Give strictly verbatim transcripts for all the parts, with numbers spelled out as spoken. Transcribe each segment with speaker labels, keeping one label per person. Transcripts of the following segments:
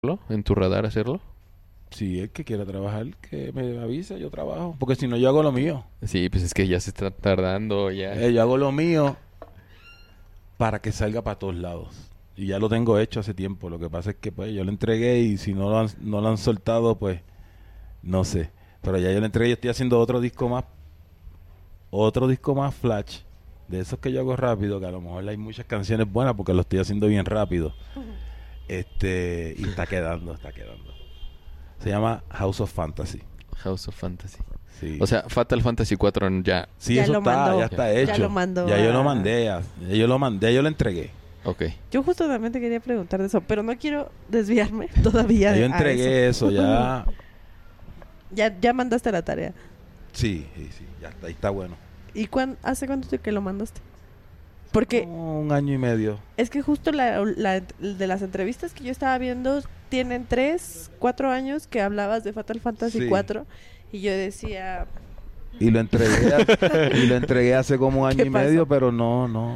Speaker 1: en tu radar hacerlo?
Speaker 2: Si el que quiera trabajar, que me avise, yo trabajo. Porque si no, yo hago lo mío.
Speaker 1: Sí, pues es que ya se está tardando, ya.
Speaker 2: Eh, yo hago lo mío para que salga para todos lados. Y ya lo tengo hecho hace tiempo. Lo que pasa es que pues yo lo entregué y si no lo han, no lo han soltado, pues no sé. Pero ya yo lo entregué, yo estoy haciendo otro disco más, otro disco más flash. De esos que yo hago rápido, que a lo mejor hay muchas canciones buenas porque lo estoy haciendo bien rápido. Este, y está quedando, está quedando. Se llama House of Fantasy.
Speaker 1: House of Fantasy.
Speaker 2: Sí.
Speaker 1: O sea, Fatal Fantasy cuatro ya.
Speaker 2: Sí,
Speaker 3: Ya
Speaker 2: eso
Speaker 3: lo
Speaker 2: está,
Speaker 3: mandó.
Speaker 2: ya está
Speaker 3: Ya
Speaker 2: hecho.
Speaker 3: lo mandó
Speaker 2: Ya yo
Speaker 3: a-
Speaker 2: lo mandé, ya, ya yo lo mandé, yo lo entregué.
Speaker 1: Ok.
Speaker 3: Yo justo también te quería preguntar de eso, pero no quiero desviarme todavía.
Speaker 2: Ya yo
Speaker 3: a
Speaker 2: entregué eso, ya.
Speaker 3: Ya, ya mandaste la tarea.
Speaker 2: Sí, sí, sí, ya está, ahí está bueno.
Speaker 3: ¿Y cuán, hace cuánto te que lo mandaste? Porque
Speaker 2: Como un año y medio.
Speaker 3: es que justo la, la- de las entrevistas que yo estaba viendo tienen tres, cuatro años que hablabas de Fatal Fantasy
Speaker 2: Sí.
Speaker 3: cuatro y yo decía,
Speaker 2: Y lo entregué, a- y lo entregué hace como un año
Speaker 3: ¿Qué
Speaker 2: y medio,
Speaker 3: pasó?
Speaker 2: pero no, no.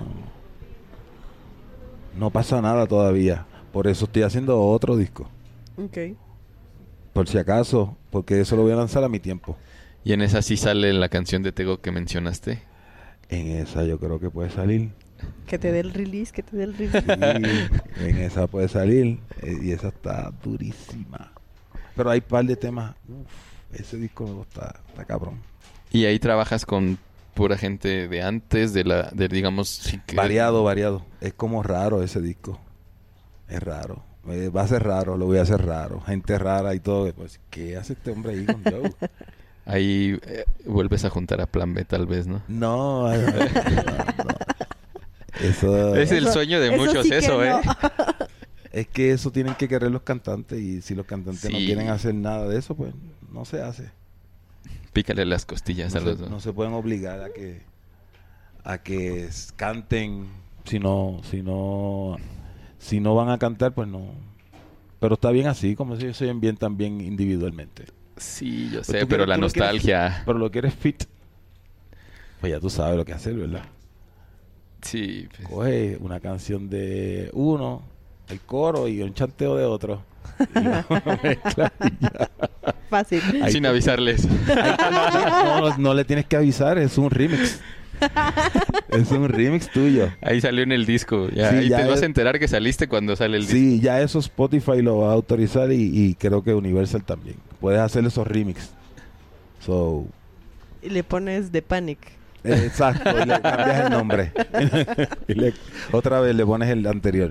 Speaker 2: No pasa nada todavía. Por eso estoy haciendo otro disco.
Speaker 3: ok.
Speaker 2: Por si acaso, porque eso lo voy a lanzar a mi tiempo.
Speaker 1: Y en esa sí sale la canción de Tego que mencionaste.
Speaker 2: En esa yo creo que puede salir.
Speaker 3: Que te dé el release, que te dé el release.
Speaker 2: Sí, en esa puede salir. eh, Y esa está durísima. Pero hay un par de temas. Uf, ese disco nuevo está, está cabrón.
Speaker 1: Y ahí trabajas con pura gente de antes, de la, de digamos... sí que-
Speaker 2: Variado, variado. Es como raro ese disco. Es raro. Eh, va a ser raro, lo voy a hacer raro. Gente rara y todo. Pues, ¿qué hace este hombre ahí con Joe?
Speaker 1: Ahí eh, vuelves a juntar a Plan B tal vez, ¿no?
Speaker 2: No, ay, ay, no, no. Eso
Speaker 1: Es el
Speaker 3: Eso-
Speaker 1: sueño de
Speaker 3: eso
Speaker 1: muchos
Speaker 3: sí que
Speaker 1: eso,
Speaker 3: no.
Speaker 1: ¿eh?
Speaker 2: es que eso tienen que querer los cantantes y si los cantantes no
Speaker 1: Sí.
Speaker 2: quieren hacer nada de eso, pues no se hace.
Speaker 1: Pícale las costillas
Speaker 2: No
Speaker 1: a
Speaker 2: se,
Speaker 1: los dos.
Speaker 2: no se pueden obligar a que a que s- canten si no si no si no van a cantar, pues no. Pero está bien así, como si ellos se oyen bien también individualmente.
Speaker 1: Sí, yo
Speaker 2: Pues
Speaker 1: sé,
Speaker 2: tú
Speaker 1: pero
Speaker 2: quieres-
Speaker 1: la
Speaker 2: tú lo quieres-
Speaker 1: nostalgia...
Speaker 2: Pero lo que eres fit, pues ya tú sabes lo que hacer, ¿verdad?
Speaker 1: Sí, pues,
Speaker 2: Coge una canción de uno, el coro y un chanteo de otro. Y lo mezclas y ya.
Speaker 3: Fácil.
Speaker 2: Ahí
Speaker 1: sin
Speaker 2: te-
Speaker 1: avisarles.
Speaker 2: no, no, no le tienes que avisar, es un remix. Es un remix tuyo.
Speaker 1: Ahí salió en el disco. Ya,
Speaker 2: Sí,
Speaker 1: y
Speaker 2: ya
Speaker 1: te vas
Speaker 2: es-
Speaker 1: a enterar que saliste cuando sale el disco.
Speaker 2: Sí, ya eso Spotify lo va a autorizar y, y creo que Universal también. Puedes hacer esos remix. So,
Speaker 3: Y le pones The Panic.
Speaker 2: eh, exacto, y le cambias el nombre. Y le- otra vez le pones el anterior.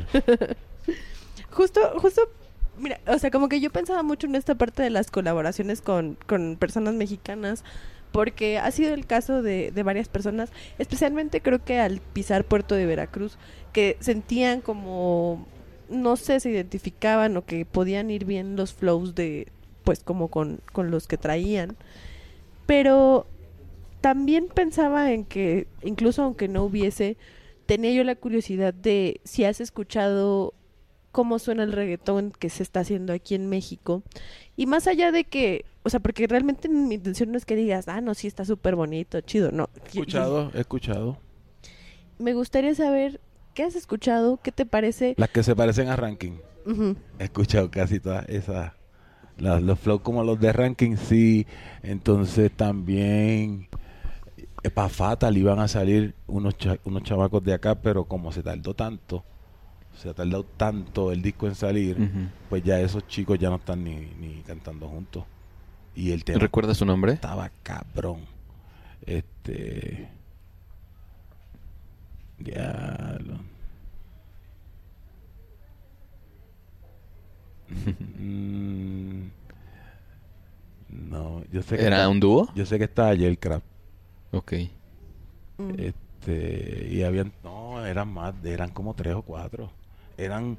Speaker 3: Justo, justo, mira, o sea, como que yo pensaba mucho en esta parte de las colaboraciones con, con personas mexicanas, porque ha sido el caso de, de varias personas, especialmente creo que al pisar Puerto de Veracruz, que sentían como, no sé, se identificaban o que podían ir bien los flows de, pues como con, con los que traían, pero también pensaba en que, incluso aunque no hubiese, tenía yo la curiosidad de si has escuchado cómo suena el reggaetón que se está haciendo aquí en México. Y más allá de que, o sea, porque realmente mi intención no es que digas, ah, no, sí está súper bonito, chido, no.
Speaker 2: He escuchado, he escuchado.
Speaker 3: Me gustaría saber qué has escuchado, qué te parece.
Speaker 2: Las que se parecen a Ranking.
Speaker 3: Ujú.
Speaker 2: He escuchado casi todas esas. Las, los flows como los de Ranking, sí. Entonces también para Fatal iban a salir unos, cha- unos chavacos de acá, pero como se tardó tanto, se ha tardado tanto el disco en salir,
Speaker 1: Ujú.
Speaker 2: pues ya esos chicos ya no están ni, ni cantando juntos. Y el tema
Speaker 1: ¿Recuerdas su nombre?
Speaker 2: estaba cabrón. Este. Diablo. Mm, no, yo sé que
Speaker 1: ¿Era
Speaker 2: está-
Speaker 1: un dúo?
Speaker 2: Yo sé que está ayer Crap.
Speaker 1: Ok.
Speaker 3: Mm.
Speaker 2: Este, y habían, no, eran más, eran como tres o cuatro. Eran,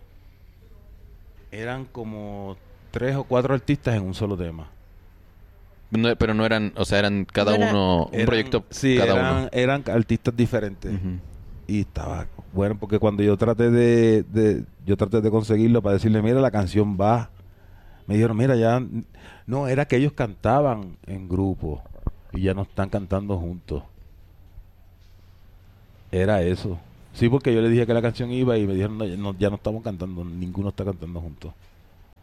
Speaker 2: eran como tres o cuatro artistas en un solo tema.
Speaker 1: No, pero no eran, o sea, eran cada
Speaker 3: No era-
Speaker 1: uno, un
Speaker 2: Eran-
Speaker 1: proyecto
Speaker 2: sí,
Speaker 1: cada
Speaker 2: eran,
Speaker 1: uno.
Speaker 2: eran artistas diferentes.
Speaker 1: Ujú.
Speaker 2: Y estaba bueno porque cuando yo traté de, de yo traté de conseguirlo para decirle, mira, la canción va, me dijeron, mira, ya no, era que ellos cantaban en grupo y ya no están cantando juntos. Era eso. Sí, porque yo le dije que la canción iba y me dijeron, no, ya no, ya no estamos cantando, ninguno está cantando juntos.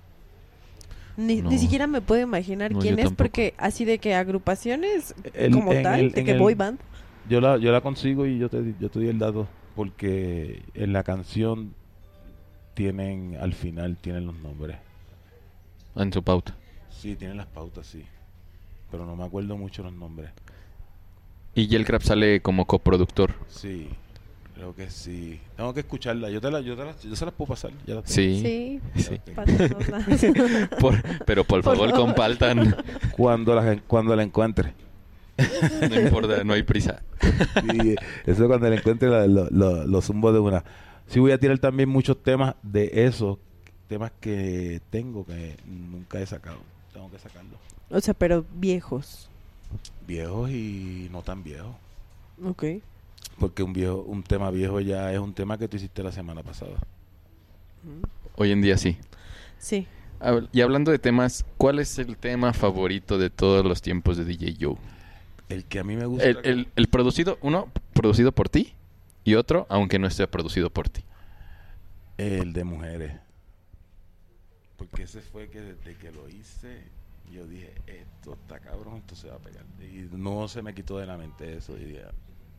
Speaker 3: Ni,
Speaker 1: No.
Speaker 3: ni siquiera me puedo imaginar
Speaker 1: No,
Speaker 3: quién
Speaker 1: yo
Speaker 3: es,
Speaker 1: tampoco.
Speaker 3: porque así de que agrupaciones
Speaker 2: El-
Speaker 3: como
Speaker 2: en
Speaker 3: tal,
Speaker 2: el-
Speaker 3: de
Speaker 2: en
Speaker 3: que
Speaker 2: el-
Speaker 3: boy band.
Speaker 2: Yo la, yo la consigo y yo te, yo te doy el dato porque en la canción tienen, al final tienen los nombres.
Speaker 1: En su pauta.
Speaker 2: Sí, tienen las pautas, sí. Pero no me acuerdo mucho los nombres.
Speaker 1: Y Yelcrap sale como coproductor.
Speaker 2: Sí, creo que sí. Tengo que escucharla. Yo te la, yo te la, yo se las puedo pasar. Ya las tengo.
Speaker 1: Sí.
Speaker 3: Sí,
Speaker 1: Sí.
Speaker 3: pásanoslas.
Speaker 1: Por- pero por
Speaker 3: Por
Speaker 1: favor,
Speaker 3: favor.
Speaker 1: compartan.
Speaker 2: Cuando la, cuando la encuentre.
Speaker 1: No importa, no hay prisa.
Speaker 2: Sí, eso cuando la encuentre la- lo, lo, lo zumbo de una. Sí, voy a tirar también muchos temas de esos temas que tengo que nunca he sacado. Tengo que sacarlos.
Speaker 3: O sea, pero viejos.
Speaker 2: Viejos y no tan viejos.
Speaker 3: Ok.
Speaker 2: Porque un viejo, un tema viejo ya es un tema que tú hiciste la semana pasada.
Speaker 1: Hoy en día sí.
Speaker 3: Sí.
Speaker 1: Hab- Y hablando de temas, ¿cuál es el tema favorito de todos los tiempos de D J Joe?
Speaker 2: El que a mí me gusta.
Speaker 1: El, el, el producido, uno, producido por ti, y otro, aunque no esté producido por ti.
Speaker 2: El de mujeres. Porque ese fue que desde que lo hice, yo dije, esto está cabrón, esto se va a pegar. Y no se me quitó de la mente eso. Y dije,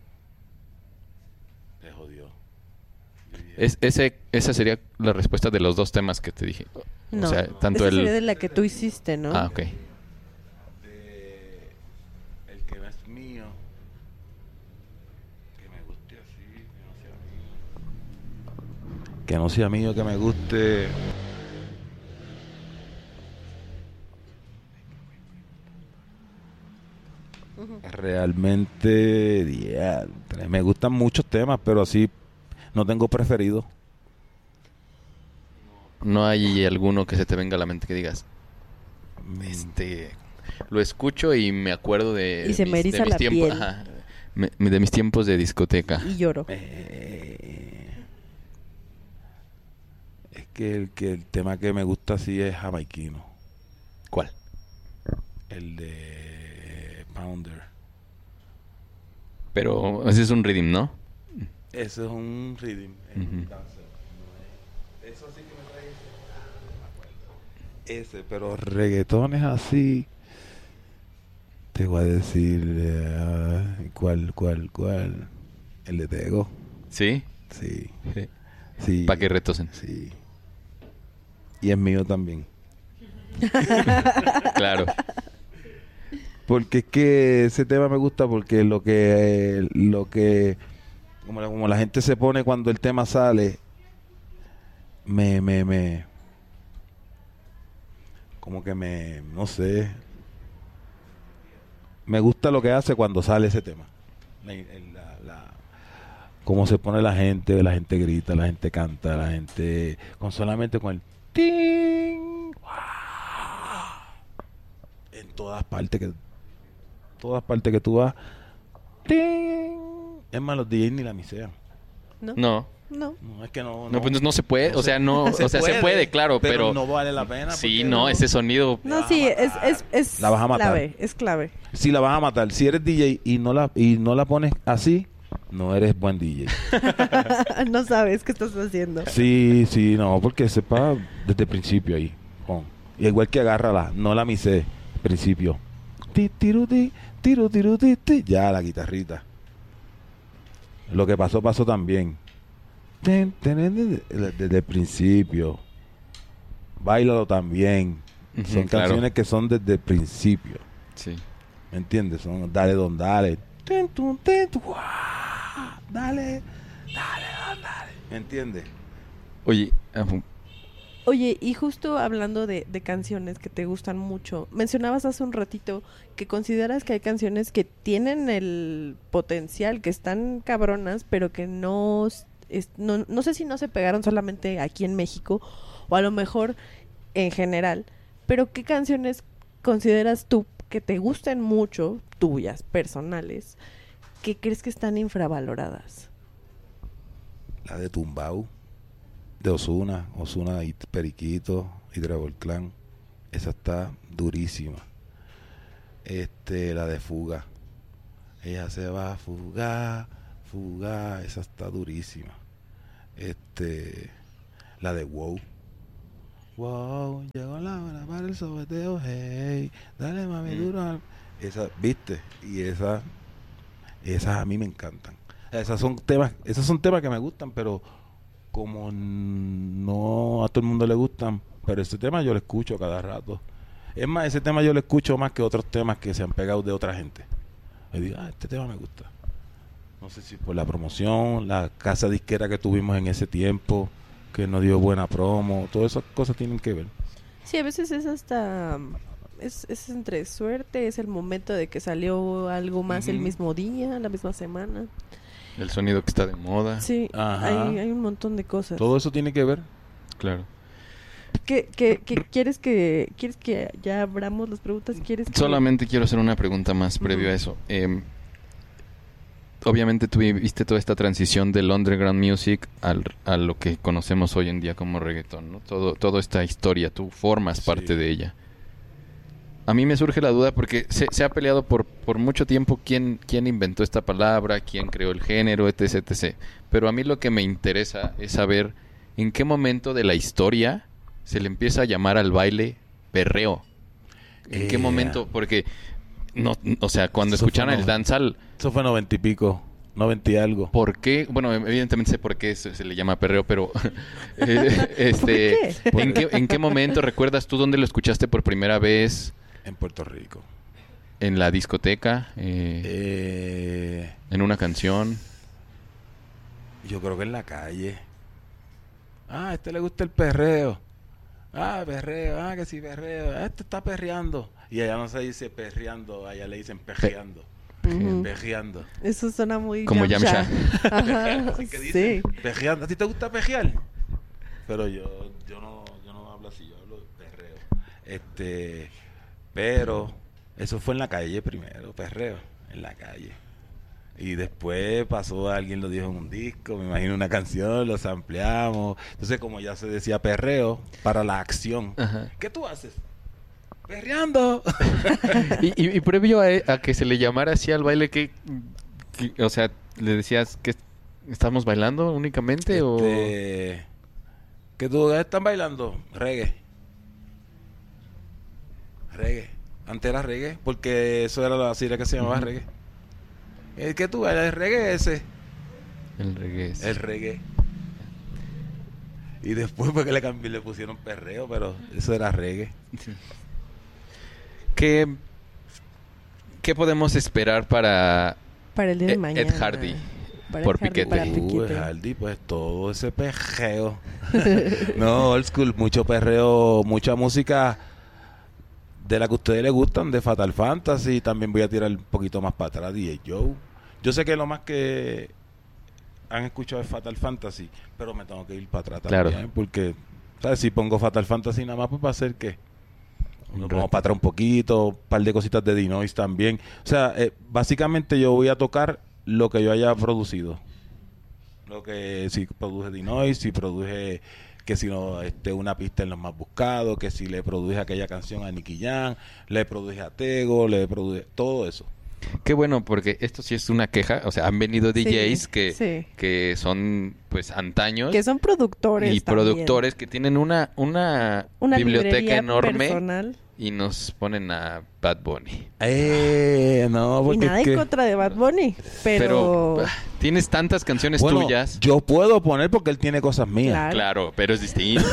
Speaker 2: te jodió. Yo dije,
Speaker 1: Es, ese, esa sería la respuesta de los dos temas que te dije.
Speaker 3: No.
Speaker 1: O sea, tanto
Speaker 3: Esa
Speaker 1: el...
Speaker 3: sería de la que tú hiciste, ¿no?
Speaker 1: Ah, ok.
Speaker 2: de- el que no es mío, que me guste así, que no sea mío. Que no sea mío, que me guste.
Speaker 3: Ujú.
Speaker 2: Realmente, diantre, me gustan muchos temas, pero así no tengo preferido.
Speaker 1: No hay alguno que se te venga a la mente que digas,
Speaker 2: Mm,
Speaker 1: este... Lo escucho y me acuerdo de...
Speaker 3: Y se
Speaker 1: mis-
Speaker 3: me
Speaker 1: de
Speaker 3: eriza
Speaker 1: mis
Speaker 3: la
Speaker 1: tiempos-
Speaker 3: piel.
Speaker 1: ajá, me- de mis tiempos de discoteca.
Speaker 3: Y lloro.
Speaker 2: eh, es que el, que el tema que me gusta así es jamaiquino.
Speaker 1: ¿Cuál?
Speaker 2: El de Pounder.
Speaker 1: Pero ese es un rhythm, ¿no?
Speaker 2: Ese es un rhythm. Es un
Speaker 1: Ujú.
Speaker 2: dancer, no es- Eso sí que me trae ese. Ah, no me acuerdo. Ese, pero reggaetones así. Te voy a decir eh, cuál, cuál, cuál. El de Tego.
Speaker 1: ¿Sí?
Speaker 2: Sí,
Speaker 1: Sí.
Speaker 2: sí.
Speaker 1: Para que retosen.
Speaker 2: Sí. Y es mío también.
Speaker 1: Claro.
Speaker 2: Porque es que ese tema me gusta porque lo que eh, lo que como la, como la gente se pone cuando el tema sale me me me como que me no sé, me gusta lo que hace cuando sale ese tema. La, la, la- cómo se pone la gente, la gente grita, la gente canta, la gente con solamente con el ting, ¡guau! En todas partes que todas partes que tú vas, ting. Es más, los D Js ni la misean.
Speaker 3: ¿No?
Speaker 1: No.
Speaker 3: No.
Speaker 2: No, es que no.
Speaker 1: No, pues no se puede. O sea, no... O sea, se puede, claro, pero...
Speaker 2: no vale la pena.
Speaker 1: Sí,
Speaker 2: porque
Speaker 1: no, ese sonido...
Speaker 2: La
Speaker 3: No,
Speaker 2: vas
Speaker 3: sí,
Speaker 2: a
Speaker 3: es,
Speaker 2: matar.
Speaker 3: es, es
Speaker 2: La vas a matar.
Speaker 3: clave, es clave.
Speaker 2: Si la vas a matar, si eres D J y no la y no la pones así, no eres buen D J.
Speaker 3: No sabes qué estás haciendo.
Speaker 2: Sí, sí, no, porque sepa desde el principio ahí. Pon. Y igual que agárrala, no la misé, principio. Ti, tiru, ti, tiru, tiru, ti, ti. Ya, la guitarrita. Lo que pasó, pasó también. Ten, ten, ten, ten, Desde el principio. Báilalo también.
Speaker 1: Ujú,
Speaker 2: Son
Speaker 1: claro.
Speaker 2: canciones que son desde el principio.
Speaker 1: Sí.
Speaker 2: ¿Me entiendes? Son dale don dale. Ten, tun, ten, tu, guau. Dale, dale, don, dale. ¿Me entiendes?
Speaker 1: Oye, ah,
Speaker 3: Oye, y justo hablando de, de canciones que te gustan mucho, mencionabas hace un ratito que consideras que hay canciones que tienen el potencial, que están cabronas, pero que no, es- no, no sé si no se pegaron solamente aquí en México o a lo mejor en general, pero ¿qué canciones consideras tú que te gusten mucho, tuyas, personales, que crees que están infravaloradas?
Speaker 2: La de Tumbao, de Ozuna, Ozuna y Periquito y Trevor Clan. Esa está durísima. Este, la de Fuga. Ella se va a fugar, fugar. Esa está durísima. Este, la de Wow. Wow, llegó la hora para el el sobeteo, hey, dale mami
Speaker 1: Mm.
Speaker 2: duro. Esa, ¿viste? Y esa, esas a mí me encantan. Esas son temas, esos son temas que me gustan, pero como no a todo el mundo le gustan, pero ese tema yo lo escucho cada rato. Es más, ese tema yo lo escucho más que otros temas que se han pegado de otra gente. Y digo, ah, este tema me gusta. No sé si por la promoción, la casa disquera que tuvimos en ese tiempo, que nos dio buena promo, todas esas cosas tienen que ver.
Speaker 3: Sí, a veces es hasta... Es, es entre suerte, es el momento de que salió algo más el
Speaker 2: Ujú.
Speaker 3: mismo día, la misma semana.
Speaker 1: El sonido que está de moda.
Speaker 3: Sí,
Speaker 2: Ajá.
Speaker 3: hay, hay un montón de cosas.
Speaker 2: Todo eso tiene que ver.
Speaker 1: Claro.
Speaker 3: ¿Qué, qué, qué- quieres que quieres que ya abramos las preguntas? ¿Quieres que...
Speaker 1: Solamente quiero hacer una pregunta más previo
Speaker 3: Ujú.
Speaker 1: a eso. Eh, obviamente tú viste toda esta transición del underground music al, a lo que conocemos hoy en día como reggaetón, ¿no? Todo, toda esta historia, tú formas
Speaker 2: Sí.
Speaker 1: parte de ella. A mí me surge la duda porque se, se ha peleado por, por mucho tiempo quién, quién inventó esta palabra, quién creó el género, etc, etcétera. Pero a mí lo que me interesa es saber en qué momento de la historia se le empieza a llamar al baile perreo. ¿En qué
Speaker 2: Eh.
Speaker 1: momento? Porque, no, o sea, cuando
Speaker 2: Eso fue
Speaker 1: escucharon el
Speaker 2: no-
Speaker 1: dancehall,
Speaker 2: Eso fue noventa y pico, noventa y algo.
Speaker 1: ¿por qué? Bueno, evidentemente sé por qué se, se le llama perreo, pero eh, este,
Speaker 3: ¿Por qué?
Speaker 1: ¿en qué en qué momento recuerdas tú dónde lo escuchaste por primera vez?
Speaker 2: En Puerto Rico.
Speaker 1: ¿En la discoteca? Eh,
Speaker 2: Eh,
Speaker 1: ¿En una canción?
Speaker 2: yo creo que en la calle. Ah, a este le gusta el perreo. Ah, perreo. Ah, que sí, perreo. Ah, este está perreando. Y allá no se dice perreando, allá le dicen pejeando.
Speaker 3: Ujú.
Speaker 2: Pejeando.
Speaker 3: Eso suena muy...
Speaker 1: Como
Speaker 3: Yamcha.
Speaker 1: Yamcha.
Speaker 3: Ajá,
Speaker 2: Así que dicen,
Speaker 3: sí.
Speaker 2: pejeando. ¿A ti te gusta pejear? Pero yo, yo no, yo no hablo así, yo hablo de perreo. Este, pero eso fue en la calle primero, perreo, en la calle. Y después pasó, alguien lo dijo en un disco, me imagino una canción, lo sampleamos. Entonces, como ya se decía perreo, para la acción.
Speaker 1: Ajá.
Speaker 2: ¿Qué tú haces? Perreando.
Speaker 1: Y, y- y previo a, a que se le llamara así al baile, que, o sea, le decías que estamos bailando únicamente o
Speaker 2: Este, ¿qué tú están bailando? Reggae. Reggae. Antes era reggae, porque eso era la sigla que se llamaba
Speaker 1: Ujú.
Speaker 2: reggae. ¿El que tú bailas? El reggae ese.
Speaker 1: el reggae. es-
Speaker 2: El reggae. Y después fue que le cambié, le pusieron perreo, pero eso era reggae.
Speaker 1: Sí. ¿Qué, ¿Qué podemos esperar para
Speaker 3: Para el día de
Speaker 1: Ed-
Speaker 3: mañana.
Speaker 1: Ed Hardy,
Speaker 3: Para
Speaker 1: por
Speaker 3: Ed Hardy,
Speaker 1: Piquete.
Speaker 3: para
Speaker 2: Uh,
Speaker 3: Piquete.
Speaker 2: Hardy, pues todo ese perreo. No, old school, mucho perreo, mucha música de la que a ustedes les gustan, de Fatal Fantasy. También voy a tirar un poquito más para atrás, D J Joe. Yo sé que lo más que han escuchado es Fatal Fantasy, pero me tengo que ir para atrás
Speaker 1: Claro.
Speaker 2: también, porque, ¿sabes? Si pongo Fatal Fantasy nada más, pues va a ser que
Speaker 1: Un
Speaker 2: nos
Speaker 1: rato.
Speaker 2: vamos para atrás un poquito, un par de cositas de Dinois también. O sea, eh, básicamente yo voy a tocar lo que yo haya producido. Lo que si produje Dinois, si produje que si no este una pista en los más buscados, que si le produje aquella canción a Nicky Jam, le produje a Tego, le produje todo eso.
Speaker 1: Qué bueno, porque esto sí es una queja. O sea, han venido D Js
Speaker 3: Sí,
Speaker 1: que,
Speaker 3: sí.
Speaker 1: que son pues antaños
Speaker 3: Que son productores
Speaker 1: y
Speaker 3: también.
Speaker 1: productores que tienen una, una,
Speaker 3: Una
Speaker 1: biblioteca
Speaker 3: librería
Speaker 1: enorme
Speaker 3: personal.
Speaker 1: y nos ponen a Bad Bunny.
Speaker 2: Eh, no,
Speaker 3: Y
Speaker 2: porque
Speaker 3: nada
Speaker 2: es
Speaker 3: en
Speaker 2: que-
Speaker 3: contra de Bad Bunny. Pero...
Speaker 1: ah, tienes tantas canciones
Speaker 2: bueno,
Speaker 1: tuyas.
Speaker 2: yo puedo poner porque él tiene cosas mías.
Speaker 3: Claro.
Speaker 1: Claro, pero es distinto.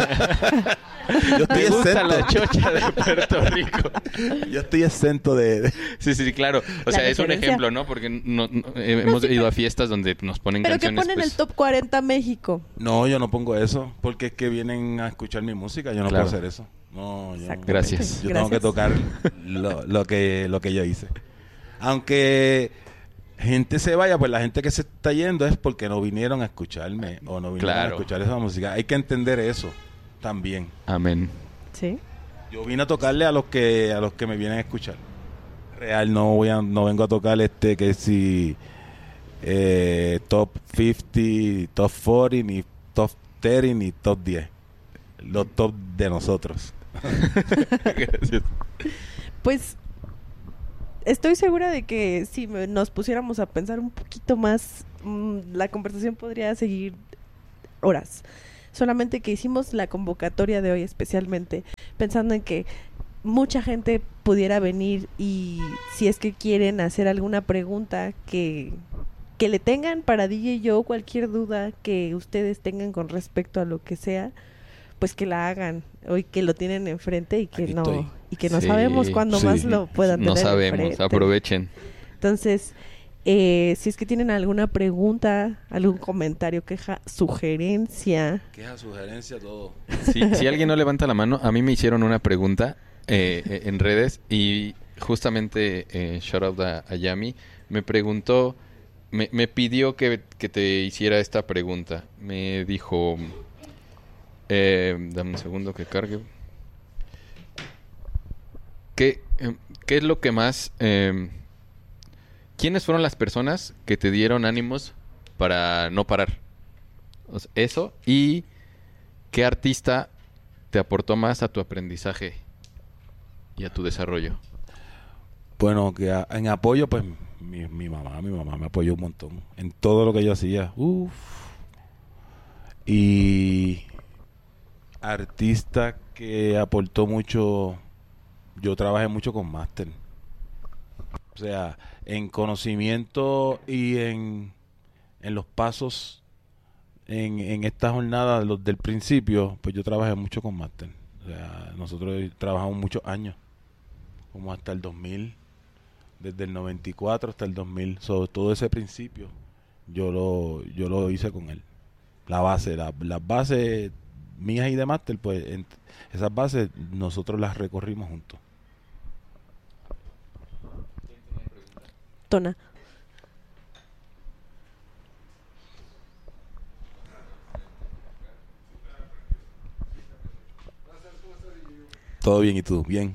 Speaker 2: Yo estoy
Speaker 1: Me gusta
Speaker 2: exento.
Speaker 1: la chocha de Puerto Rico.
Speaker 2: Yo estoy exento de, de-
Speaker 1: Sí, sí, sí, claro. O
Speaker 3: La
Speaker 1: sea, es un
Speaker 3: referencia.
Speaker 1: ejemplo, ¿no? Porque no, no- eh, hemos ido a fiestas donde nos ponen
Speaker 3: Pero que
Speaker 1: canciones.
Speaker 3: ponen
Speaker 1: pues,
Speaker 3: el top cuarenta México.
Speaker 2: No, yo no pongo eso, porque es que vienen a escuchar mi música, yo no
Speaker 1: Claro.
Speaker 2: puedo hacer eso. No, yo,
Speaker 3: Exactamente.
Speaker 1: Gracias.
Speaker 2: yo tengo que
Speaker 3: Gracias.
Speaker 2: tocar lo, lo que lo que yo hice. Aunque gente se vaya, pues la gente que se está yendo es porque no vinieron a escucharme o no vinieron
Speaker 1: Claro.
Speaker 2: a escuchar esa música. Hay que entender eso también.
Speaker 1: Amén.
Speaker 3: Sí.
Speaker 2: Yo vine a tocarle a los que a los que me vienen a escuchar. Real, no voy a, no vengo a tocar este que si eh, top cincuenta, top cuarenta, ni top treinta, ni top diez. Los top de nosotros.
Speaker 1: Gracias.
Speaker 3: Pues estoy segura de que si me- nos pusiéramos a pensar un poquito más, mm, la conversación podría seguir horas. solamente que hicimos la convocatoria de hoy especialmente pensando en que mucha gente pudiera venir y si es que quieren hacer alguna pregunta que, que le tengan para D J Joe, cualquier duda que ustedes tengan con respecto a lo que sea, pues que la hagan, hoy que lo tienen enfrente y que
Speaker 2: Aquí
Speaker 3: no
Speaker 2: estoy.
Speaker 3: y que no
Speaker 1: Sí,
Speaker 3: sabemos cuándo
Speaker 2: sí.
Speaker 3: más lo puedan tener
Speaker 1: No sabemos,
Speaker 3: enfrente.
Speaker 1: aprovechen.
Speaker 3: Entonces, eh, si es que tienen alguna pregunta, algún comentario, queja, sugerencia.
Speaker 2: Queja, sugerencia, todo.
Speaker 1: Si, si alguien no levanta la mano, a mí me hicieron una pregunta eh, eh, en redes y justamente eh, shout out a, a Yami me preguntó, me, me pidió que, que te hiciera esta pregunta. Me dijo, eh, dame un segundo que cargue. ¿Qué, eh, qué es lo que más... Eh, ¿Quiénes fueron las personas que te dieron ánimos para no parar? O sea, eso. ¿Y qué artista te aportó más a tu aprendizaje y a tu desarrollo?
Speaker 2: Bueno, que a- en apoyo, pues mi, mi mamá, mi mamá me apoyó un montón en todo lo que yo hacía. Uf. Y artista que aportó mucho, yo trabajé mucho con Master. O sea, en conocimiento y en, en los pasos en, en esta jornada, los del principio, pues yo trabajé mucho con Master. O sea, nosotros trabajamos muchos años, como hasta el dos mil, desde el noventa y cuatro hasta el dos mil. Sobre todo ese principio, yo lo yo lo hice con él. La base, la- las bases mías y de Master, pues en- esas bases nosotros las recorrimos juntos.
Speaker 3: Tona.
Speaker 2: Todo bien, ¿y tú? Bien.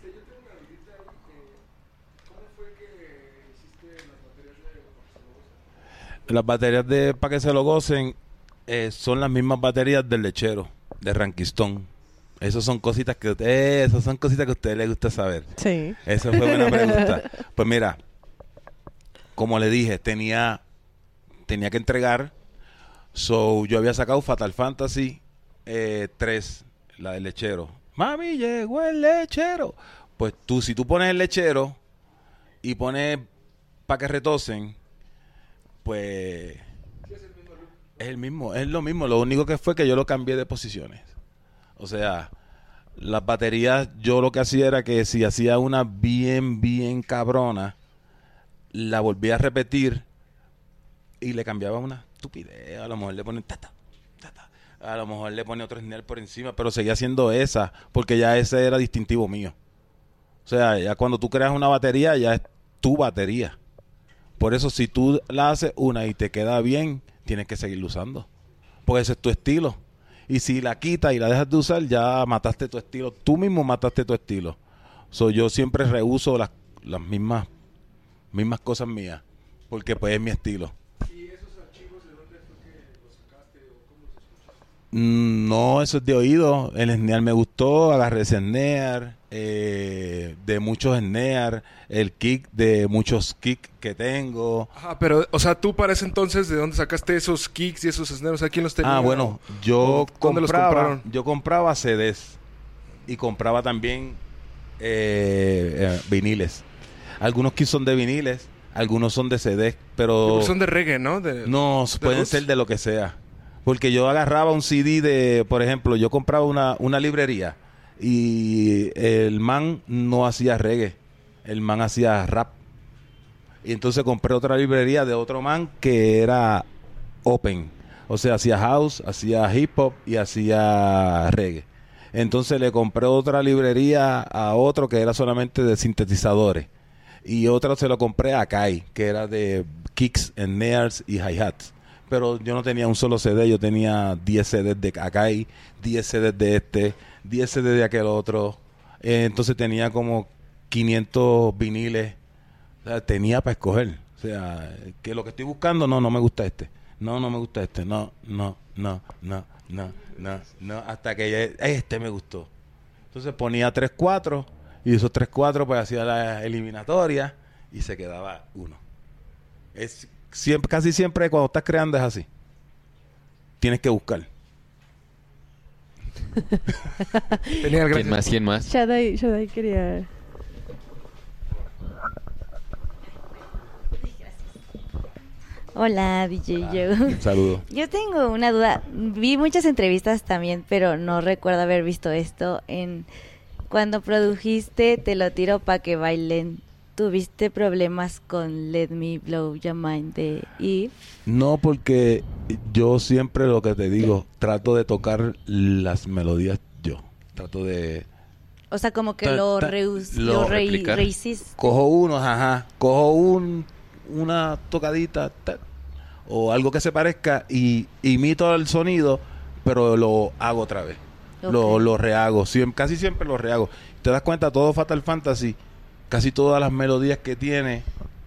Speaker 2: Las baterías de para que se lo gocen eh, son las mismas baterías del lechero, de Rankistón. Esas son cositas que eh, esas son cositas que a ustedes les gusta saber.
Speaker 3: Sí.
Speaker 2: Esa fue buena pregunta. Pues mira, como le dije, tenía tenía que entregar. So, yo había sacado Fatal Fantasy eh, tres, la del lechero. Mami, llegó el lechero. Pues tú, si tú pones el lechero y pones para que retosen, pues es el mismo, es lo mismo. Lo único que fue que yo lo cambié de posiciones. O sea, las baterías, yo lo que hacía era que si hacía una bien, bien cabrona, la volvía a repetir y le cambiaba una estupidez. A lo mejor le ponía tata, tata. A lo mejor le ponía otro snare por encima, pero seguía haciendo esa, porque ya ese era distintivo mío. O sea, ya cuando tú creas una batería, ya es tu batería. Por eso, si tú la haces una y te queda bien, tienes que seguirla usando. Porque ese es tu estilo. Y si la quitas y la dejas de usar, ya mataste tu estilo. Tú mismo mataste tu estilo. So, yo siempre reuso las, las mismas, mismas cosas mías. Porque pues es mi estilo. Mm, No, eso es de oído. El snare me gustó, agarré ese snare, eh, de muchos snare, el kick de muchos kicks que tengo.
Speaker 4: Ajá, pero, o sea, tú para ese entonces, ¿de dónde sacaste esos kicks y esos snares? O sea, ¿quién los tenía?
Speaker 2: Ah, bueno, yo
Speaker 4: ¿O dónde los
Speaker 2: compraba,
Speaker 4: compraron?
Speaker 2: yo compraba C Ds y compraba también eh, eh, viniles. Algunos kits son de viniles, algunos son de C Ds, pero
Speaker 4: Son de reggae, ¿no? De,
Speaker 2: no,
Speaker 4: de
Speaker 2: pueden
Speaker 4: roots.
Speaker 2: ser de lo que sea. Porque yo agarraba un C D de, por ejemplo, yo compraba una, una librería y el man no hacía reggae, el man hacía rap. Y entonces compré otra librería de otro man que era open. O sea, hacía house, hacía hip hop y hacía reggae. Entonces le compré otra librería a otro que era solamente de sintetizadores. Y otra se lo compré a Kai, que era de kicks, snares y hi-hats. Pero yo no tenía un solo C D, yo tenía diez C Ds de Akai, diez C Ds de este, diez C Ds de aquel otro. Eh, entonces tenía como quinientos viniles. O sea, tenía para escoger. O sea, que lo que estoy buscando, no, no me gusta este. No, no me gusta este. No, no, no, no, no, no, no. Hasta que ya- este me gustó. Entonces ponía tres cuatro y esos tres cuatro pues hacía la eliminatoria y se quedaba uno. Es siempre, casi siempre cuando estás creando es así. Tienes que buscar.
Speaker 4: Genial,
Speaker 1: ¿Quién
Speaker 4: gracias.
Speaker 1: más? ¿Quién más?
Speaker 3: Shaddai, Shaddai quería...
Speaker 5: Hola, D J Joe.
Speaker 2: Un saludo.
Speaker 5: Yo tengo una duda. Vi muchas entrevistas también, pero no recuerdo haber visto esto. En cuando produjiste Te lo tiro pa' que bailen, ¿tuviste problemas con Let Me Blow Your Mind de Eve?
Speaker 2: No, porque yo siempre lo que te digo, trato de tocar las melodías yo. Trato de...
Speaker 5: O sea, como que
Speaker 2: Ta-
Speaker 5: lo,
Speaker 2: ta-
Speaker 5: reus-
Speaker 2: lo
Speaker 5: lo re-
Speaker 1: replicar.
Speaker 5: rehiciste.
Speaker 2: Cojo uno, ajá. Cojo un, una tocadita ta, o algo que se parezca y imito el sonido, pero lo hago otra vez. Lo,
Speaker 5: Ok.
Speaker 2: lo rehago. Siem- casi siempre lo rehago. Te das cuenta, todo Fatal Fantasy, casi todas las melodías que tiene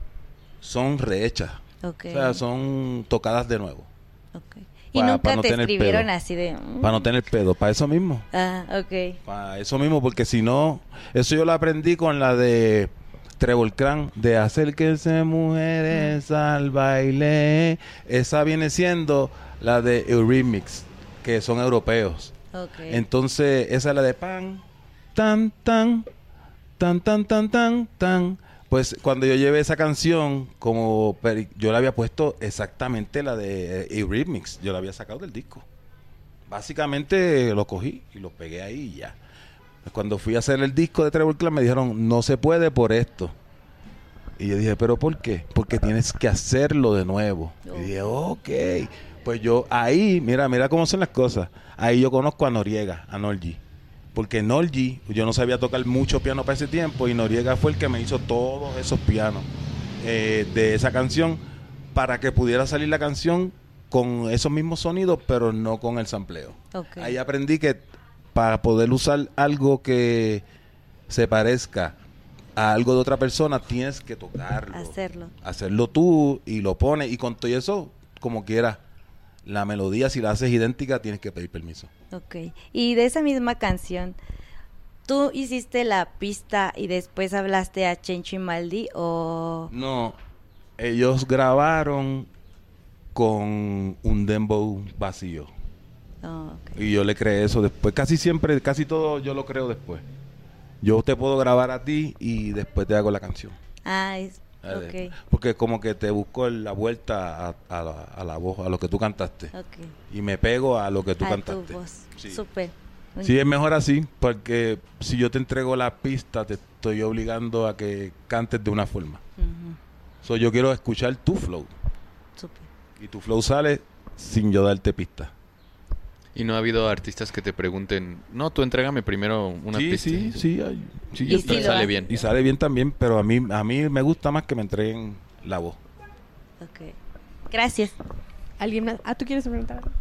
Speaker 2: son rehechas.
Speaker 5: Ok.
Speaker 2: O sea, son tocadas de nuevo.
Speaker 5: Ok. Y
Speaker 2: Pa-
Speaker 5: nunca
Speaker 2: pa no
Speaker 5: te
Speaker 2: tener
Speaker 5: escribieron
Speaker 2: pedo.
Speaker 5: así de... mm.
Speaker 2: Para no tener pedo. Para eso mismo.
Speaker 5: Ah, ok.
Speaker 2: Para eso mismo, porque si no... Eso yo lo aprendí con la de Trevor Clan, de acérquense mujeres al baile. Esa viene siendo la de Eurythmics, que son europeos.
Speaker 5: Ok.
Speaker 2: Entonces, esa es la de pan, tan, tan, tan, tan, tan, tan, tan. Pues cuando yo llevé esa canción, como peri- yo le había puesto exactamente la de Eurythmics, yo la había sacado del disco. Básicamente lo cogí y lo pegué ahí y ya. Pues cuando fui a hacer el disco de Trevor Clan me dijeron, no se puede por esto. Y yo dije, ¿pero por qué? Porque tienes que hacerlo de nuevo.
Speaker 5: Oh.
Speaker 2: Y dije, ok. Pues yo ahí, mira, mira cómo son las cosas. Ahí yo conozco a Noriega, a Norgi. Porque Norgi, yo no sabía tocar mucho piano para ese tiempo y Noriega fue el que me hizo todos esos pianos eh, de esa canción para que pudiera salir la canción con esos mismos sonidos, pero no con el sampleo.
Speaker 5: Ok.
Speaker 2: Ahí aprendí que para poder usar algo que se parezca a algo de otra persona, tienes que tocarlo.
Speaker 5: Hacerlo.
Speaker 2: Hacerlo tú y lo pones. Y con todo eso, como quieras, la melodía, si la haces idéntica, tienes que pedir permiso.
Speaker 5: Ok. Y de esa misma canción, ¿tú hiciste la pista y después hablaste a Chencho y Maldi o...?
Speaker 2: No, ellos grabaron con un dembow vacío.
Speaker 5: Oh, ok.
Speaker 2: Y yo le creé eso después. Casi siempre, casi todo yo lo creo después. Yo te puedo grabar a ti y después te hago la canción.
Speaker 5: Ah, es...
Speaker 2: Eh,
Speaker 5: Ok.
Speaker 2: Porque como que te busco la vuelta a, a la, a la voz, a lo que tú cantaste.
Speaker 5: Ok.
Speaker 2: Y me pego a lo que tú
Speaker 5: A
Speaker 2: cantaste.
Speaker 5: tu voz.
Speaker 2: Sí.
Speaker 5: Súper.
Speaker 2: Sí, es mejor así, porque si yo te entrego la pista, te estoy obligando a que cantes de una forma.
Speaker 5: Ujú.
Speaker 2: So, yo quiero escuchar tu flow.
Speaker 5: Súper.
Speaker 2: Y tu flow sale sin yo darte pista.
Speaker 1: Y no ha habido artistas que te pregunten, no, tú entrégame primero una
Speaker 2: sí,
Speaker 1: pista.
Speaker 2: sí, sí, hay- sí,
Speaker 5: Y
Speaker 2: yo
Speaker 5: sí
Speaker 2: te-
Speaker 5: lo
Speaker 1: sale
Speaker 5: hace.
Speaker 1: bien.
Speaker 2: Y sale bien también, pero a mí a mí me gusta más que me entreguen la voz.
Speaker 5: Ok. Gracias.
Speaker 3: ¿Alguien más? Ah, ¿tú quieres preguntar algo?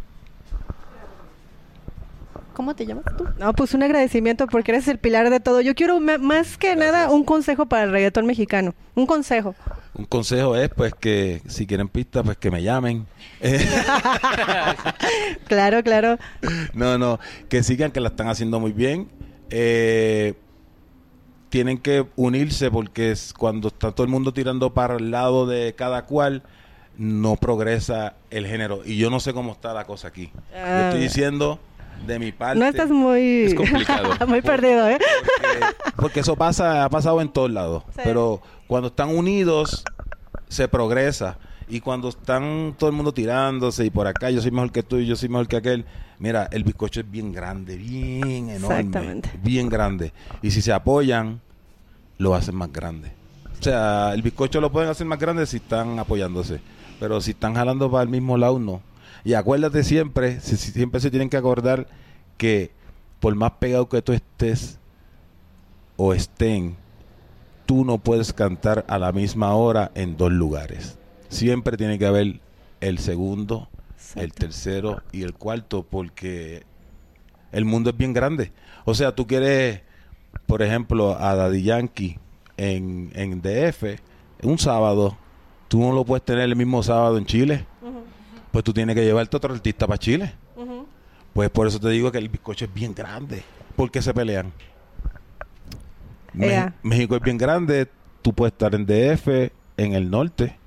Speaker 3: ¿Cómo te llamas tú? No, pues un agradecimiento porque eres el pilar de todo. Yo quiero ma- más que nada un consejo para el reggaetón mexicano. Un consejo.
Speaker 2: Un consejo es pues que si quieren pistas, pues que me llamen. Eh,
Speaker 3: Claro, claro.
Speaker 2: no, no, que sigan, que la están haciendo muy bien. Eh, tienen que unirse porque es cuando está todo el mundo tirando para el lado de cada cual, no progresa el género. Y yo no sé cómo está la cosa aquí. Yo
Speaker 3: Ah.
Speaker 2: estoy diciendo de mi parte.
Speaker 3: No estás muy...
Speaker 1: Es complicado.
Speaker 3: muy perdido, ¿eh?
Speaker 2: Porque, porque eso pasa, ha pasado en todos lados.
Speaker 3: Sí.
Speaker 2: Pero cuando están unidos, se progresa. Y cuando están todo el mundo tirándose y por acá, yo soy mejor que tú y yo soy mejor que aquel. Mira, el bizcocho es bien grande, bien enorme.
Speaker 3: Exactamente.
Speaker 2: Bien grande. Y si se apoyan, lo hacen más grande. O sea, el bizcocho lo pueden hacer más grande si están apoyándose. Pero si están jalando para el mismo lado, no. Y acuérdate siempre, si- si- siempre se tienen que acordar que por más pegado que tú estés o estén, tú no puedes cantar a la misma hora en dos lugares. Siempre tiene que haber el segundo, el
Speaker 3: Exacto.
Speaker 2: tercero y el cuarto, porque el mundo es bien grande. O sea, tú quieres, por ejemplo, a Daddy Yankee en, en D F, un sábado, tú no lo puedes tener el mismo sábado en Chile.
Speaker 3: Ujú,
Speaker 2: Pues tú tienes que llevarte otro artista para Chile.
Speaker 3: ujú.
Speaker 2: Pues por eso te digo que el bizcocho es bien grande. ¿Por qué se pelean? Me-
Speaker 3: Ea.
Speaker 2: México es bien grande. Tú puedes estar en D F, en el norte,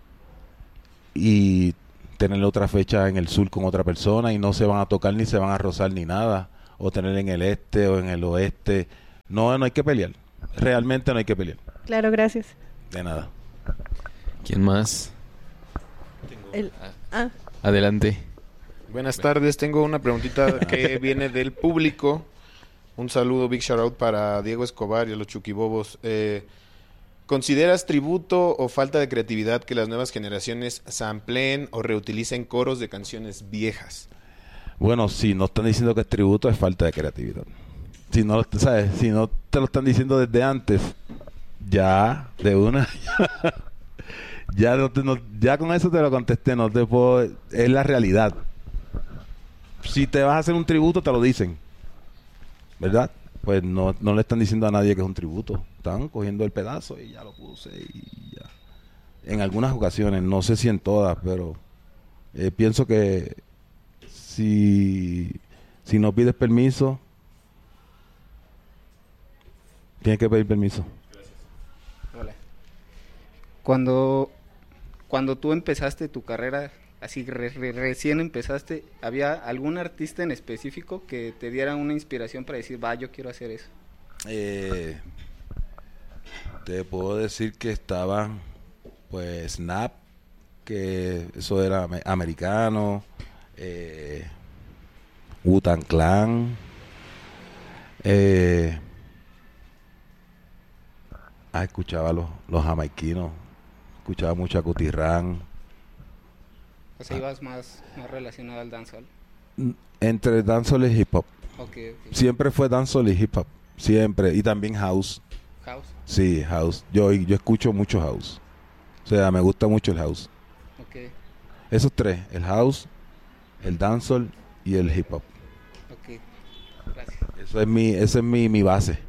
Speaker 2: y tener otra fecha en el sur con otra persona y no se van a tocar ni se van a rozar ni nada. o tener en el este o en el oeste. No, no hay que pelear. Realmente no hay que pelear.
Speaker 3: Claro, gracias.
Speaker 2: De nada.
Speaker 1: ¿Quién más?
Speaker 3: El, ah,
Speaker 1: Adelante.
Speaker 6: Buenas tardes, tengo una preguntita que viene del público. Un saludo, big shout out para Diego Escobar y a los Chuquibobos. Eh, ¿Consideras tributo o falta de creatividad que las nuevas generaciones sampleen o reutilicen coros de canciones viejas?
Speaker 2: Bueno, si no están diciendo que es tributo, es falta de creatividad. Si no, lo- ¿sabes? Si no te lo están diciendo desde antes, ya, de una, ya, no te- no- ya con eso te lo contesté, no te puedo, es la realidad. Si te vas a hacer un tributo, te lo dicen, ¿verdad? Pues no, no le están diciendo a nadie que es un tributo. Están cogiendo el pedazo y ya lo puse y ya. En algunas ocasiones, no sé si en todas, pero eh, pienso que si, si no pides permiso, tienes que pedir permiso.
Speaker 7: Hola. Cuando, cuando tú empezaste tu carrera, así re- re- recién empezaste, ¿había algún artista en específico que te diera una inspiración para decir, va, yo quiero hacer eso?
Speaker 2: Eh, te puedo decir que estaban, pues, Snap, que eso era ame- americano, eh, Wu-Tang Clan, eh, ah, escuchaba los, los jamaiquinos, escuchaba mucho a Cutirrán,
Speaker 7: O sea, ibas más, más relacionado al dancehall.
Speaker 2: N- entre dancehall y hip hop.
Speaker 7: Ok, ok.
Speaker 2: Siempre fue dancehall y hip hop, siempre, y también house.
Speaker 7: House.
Speaker 2: Sí, house. Yo, yo escucho mucho house. O sea, me gusta mucho el house.
Speaker 7: Ok,
Speaker 2: Esos tres, el house, el dancehall y el hip hop.
Speaker 7: ok. Gracias.
Speaker 2: Eso es mi, esa es mi, mi base.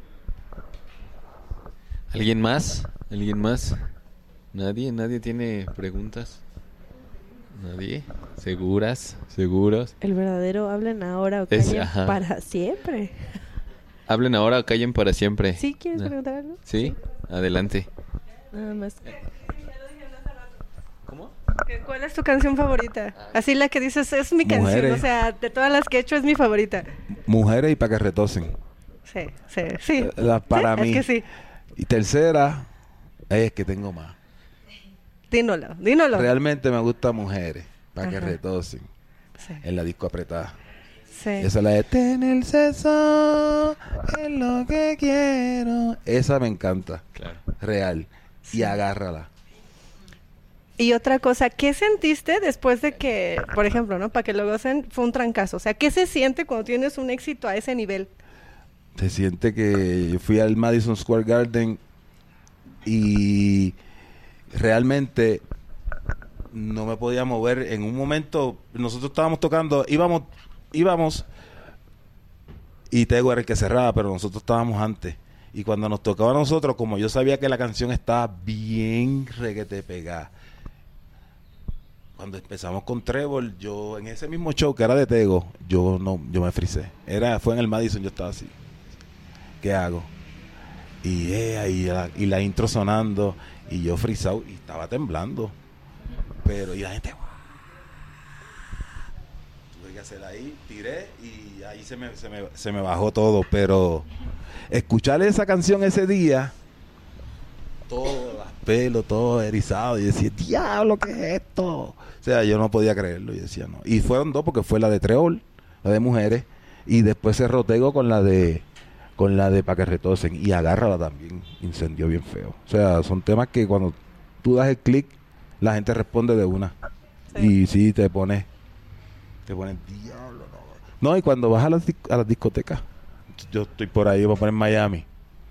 Speaker 1: ¿Alguien más? ¿Alguien más? ¿Nadie? ¿Nadie tiene preguntas? ¿Nadie? ¿Seguras? ¿Seguros?
Speaker 3: el verdadero hablen ahora o
Speaker 1: Es-
Speaker 3: callen
Speaker 1: ajá.
Speaker 3: para siempre.
Speaker 1: Hablen ahora o callen para siempre.
Speaker 3: ¿Sí quieres
Speaker 1: Ah.
Speaker 3: preguntar algo?
Speaker 1: ¿Sí? Adelante.
Speaker 3: Nada más.
Speaker 1: ¿Cómo?
Speaker 3: ¿Cuál es tu canción favorita? Así la que dices, es mi canción,
Speaker 2: Mujeres.
Speaker 3: o sea, de todas las que he hecho es mi favorita.
Speaker 2: Mujeres y para que retosen.
Speaker 3: Sí, sí, sí.
Speaker 2: Eh, la- para
Speaker 3: Sí,
Speaker 2: mí.
Speaker 3: Es que sí.
Speaker 2: Y tercera, es que tengo más.
Speaker 3: Dínolo, dínolo.
Speaker 2: Realmente me gustan mujeres, para que
Speaker 3: Ajá.
Speaker 2: retosen.
Speaker 3: Sí,
Speaker 2: En la disco apretada.
Speaker 3: sí.
Speaker 2: Esa es la de tener sexo es lo que quiero. Esa me encanta.
Speaker 1: Claro.
Speaker 2: Real.
Speaker 3: Sí.
Speaker 2: Y agárrala.
Speaker 3: Y otra cosa, ¿qué sentiste después de que, por ejemplo, ¿no? Para que lo gocen, fue un trancazo? O sea, ¿qué se siente cuando tienes un éxito a ese nivel?
Speaker 2: Se siente que yo fui al Madison Square Garden y realmente no me podía mover. En un momento, nosotros estábamos tocando, íbamos, íbamos, y Tego era el que cerraba, pero nosotros estábamos antes. Y cuando nos tocaba a nosotros, como yo sabía que la canción estaba bien reguete pegada, cuando empezamos con Trevor, yo en ese mismo show que era de Tego, yo no, yo me frisé. Era, fue en el Madison, yo estaba así. ¿Qué hago? Y, eh, y, la, y la intro sonando, y yo frisado, y estaba temblando. Pero, y la gente, ¡guau! Tuve que hacer ahí, tiré, y ahí se me, se me, se me bajó todo. Pero escuchar esa canción ese día, todo, las pelos, todo erizado, y decía, diablo, ¿qué es esto? O sea, yo no podía creerlo, y decía, no. Y fueron dos, porque fue la de Treol, la de mujeres, y después se rotego con la de con la de Pa' que retosen, y agárrala también, incendió bien feo. O sea, son temas que cuando tú das el clic, la gente responde de una.
Speaker 3: Sí.
Speaker 2: Y sí, te pones, te pones, diablo, no. No, y cuando vas a las, dis- a las discotecas, yo estoy por ahí, voy a poner Miami.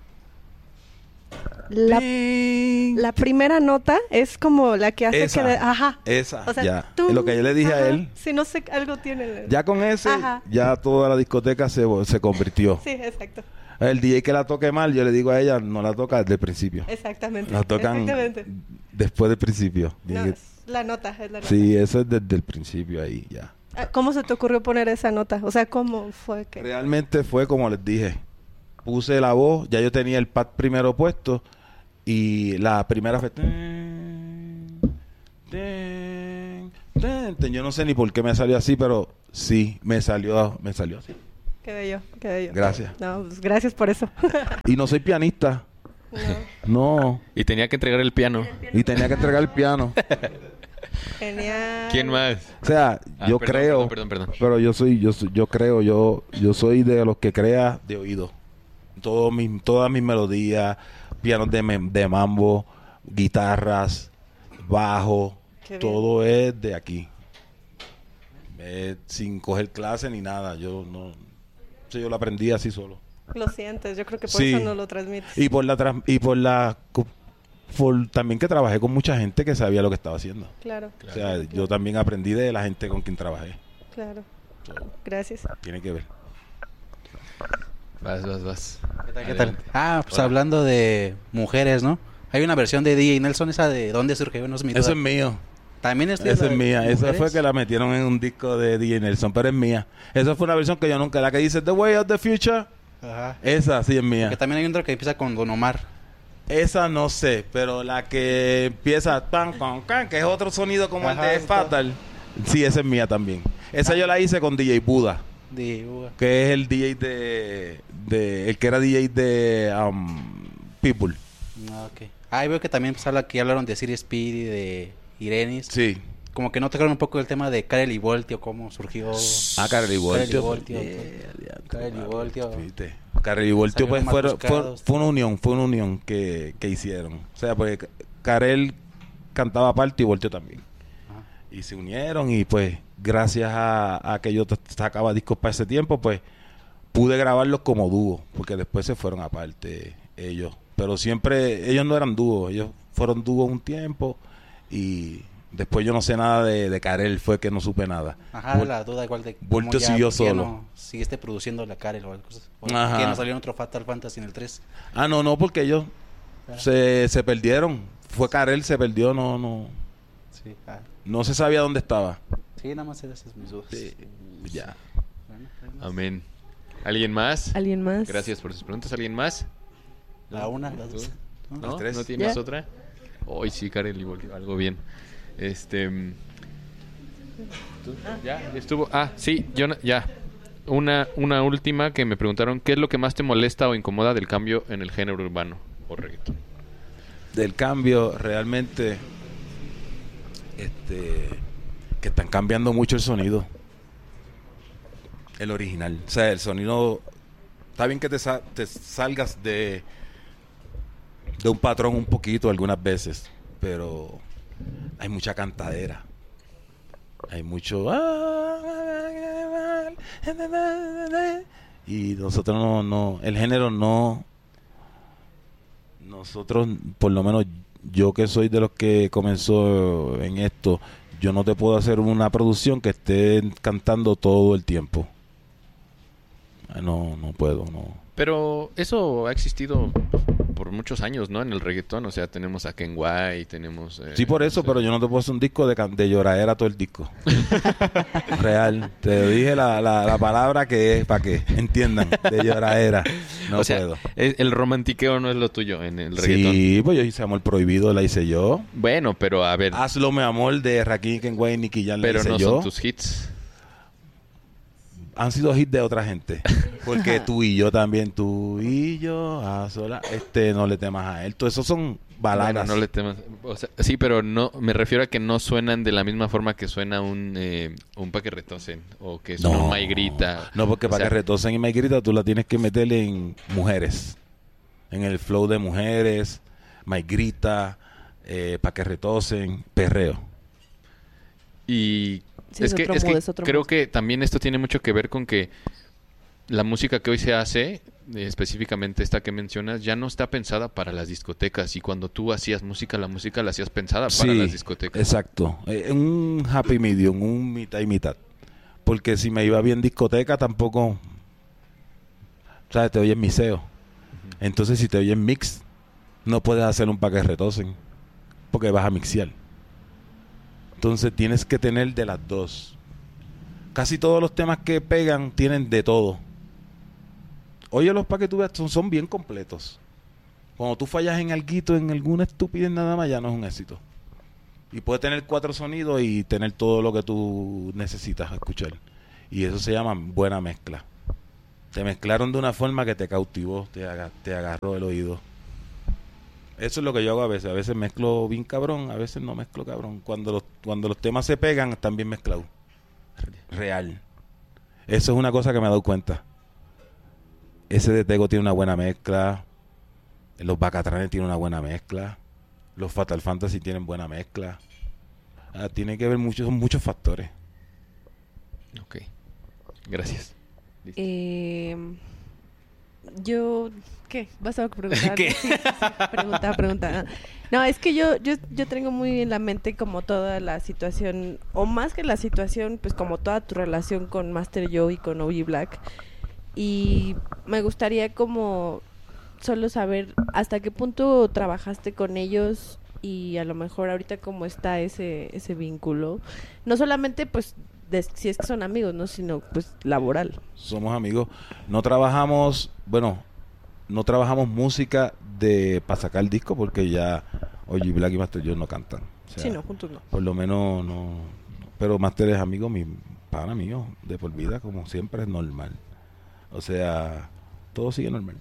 Speaker 3: La, la primera nota es como la que hace
Speaker 2: Esa.
Speaker 3: que... de- ajá.
Speaker 2: Esa,
Speaker 3: O sea,
Speaker 2: ya.
Speaker 3: tú-
Speaker 2: Es lo que yo le dije a
Speaker 3: ajá.
Speaker 2: él.
Speaker 3: Si no sé, algo tiene...
Speaker 2: Ya con ese,
Speaker 3: Ajá.
Speaker 2: ya toda la discoteca se, vo- se convirtió.
Speaker 3: Sí, exacto.
Speaker 2: El D J que la toque mal, yo le digo a ella, no la toca desde el principio.
Speaker 3: Exactamente.
Speaker 2: La tocan
Speaker 3: Exactamente.
Speaker 2: después del principio.
Speaker 3: No,
Speaker 2: Tiene que-
Speaker 3: es la nota, es la nota.
Speaker 2: Sí, eso es desde el principio ahí, ya.
Speaker 3: Ah, ¿cómo se te ocurrió poner esa nota? O sea, ¿cómo fue que...?
Speaker 2: Realmente fue como les dije. Puse la voz, ya yo tenía el pad primero puesto y la primera fue... ten, ten, ten, ten. Yo no sé ni por qué me salió así, pero sí, me salió, me salió así.
Speaker 3: Ok. Qué bello, qué bello.
Speaker 2: Gracias.
Speaker 3: No, pues gracias por eso.
Speaker 2: Y no soy pianista.
Speaker 3: No.
Speaker 2: No.
Speaker 1: Y tenía que entregar el piano.
Speaker 2: Y tenía que entregar el piano.
Speaker 3: Genial.
Speaker 1: ¿Quién más?
Speaker 2: O sea,
Speaker 1: Ah,
Speaker 2: yo
Speaker 1: perdón,
Speaker 2: creo,
Speaker 1: perdón, perdón, perdón.
Speaker 2: pero yo soy, yo soy, yo creo, yo, yo soy de los que crea de oído. Todo mis, todas mis melodías, pianos de, mem- de mambo, guitarras, bajo,
Speaker 3: Qué bien.
Speaker 2: todo es de aquí. Eh, sin coger clase ni nada. Yo no, sí, yo lo aprendí así solo.
Speaker 3: Lo sientes, yo creo que por
Speaker 2: Sí.
Speaker 3: eso no lo transmites.
Speaker 2: Y por la, tras- y por la, co- por también que trabajé con mucha gente que sabía lo que estaba haciendo.
Speaker 3: Claro,
Speaker 2: O sea, yo también aprendí de la gente con quien trabajé.
Speaker 3: claro. Gracias.
Speaker 2: Tiene que ver.
Speaker 1: Vas, vas, vas.
Speaker 8: ¿Qué tal? ¿Qué tal?
Speaker 1: Adelante.
Speaker 8: Ah, pues
Speaker 1: Hola.
Speaker 8: hablando de mujeres, ¿no? Hay una versión de D J Nelson, esa de ¿Dónde surgió? No es mi
Speaker 2: Eso
Speaker 8: duda.
Speaker 2: es mío.
Speaker 8: También es
Speaker 2: Esa es mía. Esa
Speaker 8: mujeres?
Speaker 2: fue que la metieron en un disco de D J Nelson, pero es mía. Esa fue una versión que yo nunca... La que dice The Way of the Future.
Speaker 8: Ajá.
Speaker 2: Esa sí es mía.
Speaker 8: Que también hay otra que empieza con Don Omar.
Speaker 2: Esa no sé, pero la que empieza... Tan, con, can, que es otro sonido como
Speaker 8: Ajá,
Speaker 2: el de
Speaker 8: está.
Speaker 2: Fatal. Sí, esa es mía también. Esa yo la hice con D J Buda,
Speaker 8: De, uh,
Speaker 2: que es el D J de... de el que era D J de um, People.
Speaker 8: ah, ok. Ah, y veo que también pues, habla, que hablaron de Siri Speed y de Irenis.
Speaker 2: Sí.
Speaker 8: Como que no tocaron un poco el tema de Karel y Voltio, cómo surgió.
Speaker 2: Ah, Karel y Voltio.
Speaker 8: Voltio.
Speaker 2: Eh, diantre,
Speaker 8: Karel y Voltio.
Speaker 2: Viste. Karel y Voltio pues,
Speaker 8: Salieron más
Speaker 2: fueron- fue,
Speaker 8: buscados.
Speaker 2: fue una unión, fue una unión que, que hicieron. O sea, pues Karel cantaba aparte y Voltio también.
Speaker 8: Ajá.
Speaker 2: Y se unieron y pues gracias a, a que yo t- sacaba discos para ese tiempo, pues pude grabarlos como dúo, porque después se fueron aparte ellos. Pero siempre, ellos no eran dúos, ellos fueron dúos un tiempo y después yo no sé nada de, de Karel, fue que no supe nada.
Speaker 8: Ajá,
Speaker 2: Vol-
Speaker 8: la duda igual de cómo
Speaker 2: Voltio
Speaker 8: ya-
Speaker 2: siguió
Speaker 8: por qué ya
Speaker 2: solo.
Speaker 8: no siguiste produciendo la Karel o algo cosas. O
Speaker 2: Ajá.
Speaker 8: que no salió en otro Fatal Fantasy en el tres.
Speaker 2: Ah, no, no, porque ellos se, se perdieron. Fue Karel, se perdió, no, no,
Speaker 8: Sí, ah.
Speaker 2: no se sabía dónde estaba.
Speaker 8: Sí, nada más eran esas mis dudas.
Speaker 2: Sí, ya.
Speaker 8: Bueno, ¿alguien más?
Speaker 1: Amén. ¿Alguien más?
Speaker 3: ¿Alguien más?
Speaker 1: Gracias por sus preguntas. ¿Alguien más?
Speaker 8: La una, la dos. ¿no?
Speaker 1: ¿No?
Speaker 2: tres.
Speaker 1: ¿No tienes
Speaker 3: Ya.
Speaker 1: otra? Hoy sí, Karel, igual, algo bien. Este... mm, ¿tú? ¿Ya? ¿Ya estuvo? Ah, sí, yo no- ya. Una, una última que me preguntaron, ¿qué es lo que más te molesta o incomoda del cambio en el género urbano o reggaetón?
Speaker 2: Del cambio, realmente, este, que están cambiando mucho el sonido. El original. O sea, el sonido, está bien que te, sa- te salgas de, de un patrón un poquito algunas veces, pero hay mucha cantadera. Hay mucho... Y nosotros no, no, el género no... Nosotros, por lo menos yo que soy de los que comenzó en esto, yo no te puedo hacer una producción que esté cantando todo el tiempo. Ah, No, no puedo, no.
Speaker 1: Pero eso ha existido por muchos años, ¿no? En el reggaetón, o sea, tenemos a Ken White, tenemos... eh,
Speaker 2: Sí, por eso,
Speaker 1: o sea,
Speaker 2: pero yo no te puedo hacer un disco de, can- de lloradera todo el disco. Real. Te dije la, la, la palabra que es para que entiendan, de lloradera. No
Speaker 1: o sea,
Speaker 2: puedo.
Speaker 1: es- el romantiqueo no es lo tuyo en el reggaetón.
Speaker 2: Sí, pues yo hice Amor Prohibido, la hice yo.
Speaker 1: Bueno, pero a ver,
Speaker 2: Hazlo, mi amor, de Rakim, Kenway, Nicky Jam, la
Speaker 1: pero
Speaker 2: hice
Speaker 1: no
Speaker 2: yo.
Speaker 1: son tus hits.
Speaker 2: Han sido hits de otra gente. Porque tú y yo también, tú y yo, a sola, este, no le temas a él. Todo eso son baladas.
Speaker 1: Bueno, no le temas. O sea, sí, pero no, me refiero a que no suenan de la misma forma que suena un, eh, un Pa' que retosen o que suena un May Grita.
Speaker 2: No, porque
Speaker 1: O
Speaker 2: para
Speaker 1: sea,
Speaker 2: que retosen y May Grita tú la tienes que meterle en mujeres. En el flow de mujeres, May Grita, eh, para que retosen, perreo.
Speaker 1: Y
Speaker 3: Sí,
Speaker 1: es
Speaker 3: es
Speaker 1: que,
Speaker 3: otro
Speaker 1: es
Speaker 3: mood,
Speaker 1: que
Speaker 3: es otro
Speaker 1: creo
Speaker 3: mood.
Speaker 1: que también esto tiene mucho que ver con que la música que hoy se hace, eh, específicamente esta que mencionas, ya no está pensada para las discotecas. Y cuando tú hacías música, la música la hacías pensada para las discotecas.
Speaker 2: Exacto. Eh, un happy medium, un mitad y mitad. Porque si me iba bien discoteca, tampoco... ¿Sabes? Te oyes miseo. Entonces, si te oyes mix, no puedes hacer un pa' que retosen. Porque vas a mixear. Entonces, tienes que tener de las dos. Casi todos los temas que pegan tienen de todo. Oye, los pa' que tú veas son, son bien completos. Cuando tú fallas en alguito, en alguna estupidez nada más, ya no es un éxito. Y puede tener cuatro sonidos y tener todo lo que tú necesitas escuchar. Y eso se llama buena mezcla. te mezclaron de una forma que te cautivó, te, aga- te agarró el oído. Eso es lo que yo hago a veces. A veces mezclo bien cabrón, a veces no mezclo cabrón. Cuando los, cuando los temas se pegan, están bien mezclados. Real. Eso es una cosa que me he dado cuenta. Ese de Tego tiene una buena mezcla. Los Bacatranes tienen una buena mezcla. Los Fatal Fantasy tienen buena mezcla. Ah, tiene que ver muchos, son muchos factores.
Speaker 1: Ok. Gracias.
Speaker 3: Eh, yo, ¿qué? ¿Vas a preguntar?
Speaker 1: ¿Qué?
Speaker 3: Sí, sí, sí, pregunta, pregunta. No, es que yo, yo, yo tengo muy en la mente como toda la situación, o más que la situación, pues como toda tu relación con Master Joe y con O G Black. Y me gustaría como solo saber hasta qué punto trabajaste con ellos y a lo mejor ahorita cómo está ese, ese vínculo. No solamente pues de, si es que son amigos, no, sino pues laboral.
Speaker 2: Somos amigos. No trabajamos, bueno, no trabajamos música de para sacar el disco porque ya O G Black y Master Joe no cantan. O sea,
Speaker 3: Sí, no, juntos no.
Speaker 2: por lo menos no. Pero Master es amigo, mi pana mío, de por vida, como siempre, es normal. O sea, todo sigue normal.